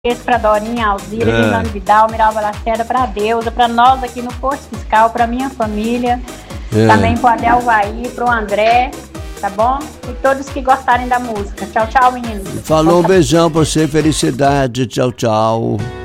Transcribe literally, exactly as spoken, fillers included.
Esse pra Dorinha, Alzira, É. Milano Vidal, Miralva Lacerda, pra Deusa, pra nós aqui no Posto Fiscal, pra minha família, É. também pro Adel Vaí, pro André, tá bom? E todos que gostarem da música. Tchau, tchau, meninos. Falou, um beijão pra você, felicidade, tchau, tchau.